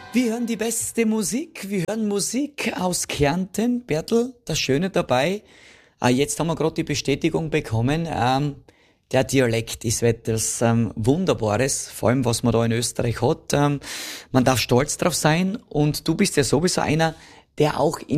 Wir hören die beste Musik, wir hören Musik aus Kärnten. Bertel, das Schöne dabei, jetzt haben wir gerade die Bestätigung bekommen, der Dialekt ist etwas Wunderbares, vor allem was man da in Österreich hat. Man darf stolz drauf sein und du bist ja sowieso einer, der auch in